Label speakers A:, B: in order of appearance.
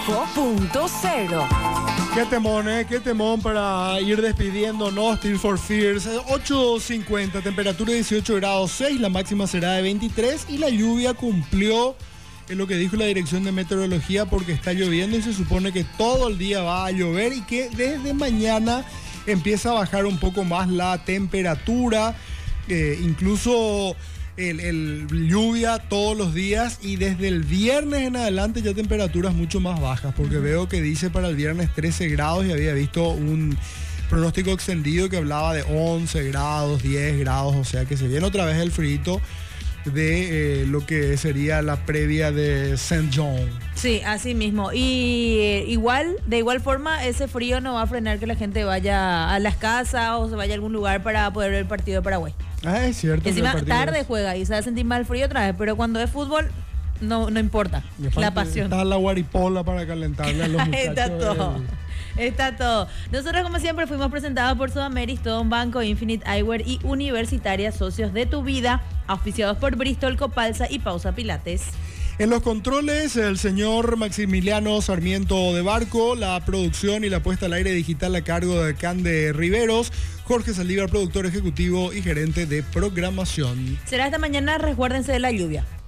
A: bajo.cero.
B: Qué temón, qué temón para ir despidiéndonos. Tears for Fears. 8:50, temperatura 18 grados 6, la máxima será de 23 y la lluvia cumplió en lo que dijo la Dirección de Meteorología porque está lloviendo y se supone que todo el día va a llover y que desde mañana empieza a bajar un poco más la temperatura, incluso el lluvia todos los días y desde el viernes en adelante ya temperaturas mucho más bajas porque veo que dice para el viernes 13 grados y había visto un pronóstico extendido que hablaba de 11 grados, 10 grados, o sea que se viene otra vez el frío de lo que sería la previa de Saint John.
C: Sí, así mismo. Y de igual forma, ese frío no va a frenar que la gente vaya a las casas o se vaya a algún lugar para poder ver el partido de Paraguay.
B: Ah, es cierto.
C: Encima tarde juega y se va a sentir mal frío otra vez, pero cuando es fútbol no importa la pasión.
B: Está la guaripola para calentarle a los muchachos.
C: Está todo. Nosotros, como siempre, fuimos presentados por Sudameris, todo un banco, Infinite Eyewear y Universitaria, socios de tu vida, auspiciados por Bristol, Copalsa y Pausa Pilates.
B: En los controles, el señor Maximiliano Sarmiento de Barco, la producción y la puesta al aire digital a cargo de Cande Riveros, Jorge Saldívar, productor ejecutivo y gerente de programación.
C: Será esta mañana, resguárdense de la lluvia.